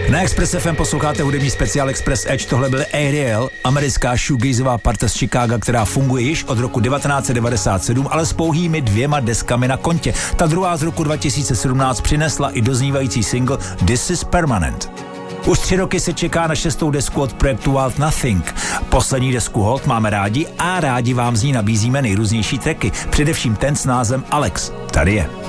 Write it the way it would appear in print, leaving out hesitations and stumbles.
Na Express FM posloucháte hudební speciál Express Edge. Tohle byl Ariel, americká shoegazová parta z Chicaga, která funguje již od roku 1997, ale s pouhými 2 deskami na kontě. Ta druhá z roku 2017 přinesla i doznívající single This is Permanent. Už 3 roky se čeká na 6. desku od projektu Wild Nothing. Poslední desku Hold máme rádi a rádi vám z ní nabízíme nejrůznější tracky, především ten s názvem Alex. Tady je.